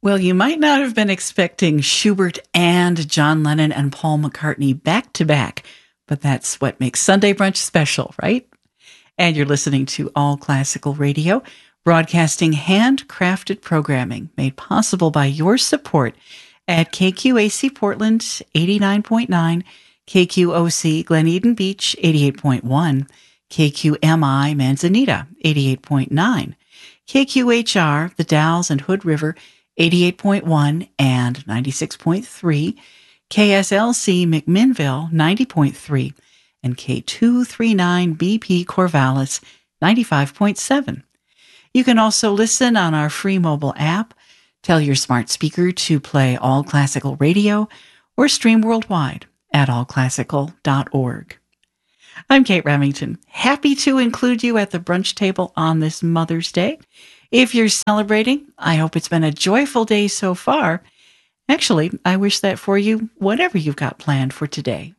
Well, you might not have been expecting Schubert and John Lennon and Paul McCartney back to back, but that's what makes Sunday Brunch special, right? And you're listening to All Classical Radio, broadcasting handcrafted programming made possible by your support at KQAC Portland 89.9, KQOC Glen Eden Beach 88.1, KQMI Manzanita 88.9, KQHR The Dalles and Hood River 88.1 and 96.3, KSLC McMinnville 90.3, and K239BP Corvallis 95.7. You can also listen on our free mobile app, tell your smart speaker to play All Classical Radio, or stream worldwide at allclassical.org. I'm Kate Remington, happy to include you at the brunch table on this Mother's Day. If you're celebrating, I hope it's been a joyful day so far. Actually, I wish that for you, whatever you've got planned for today.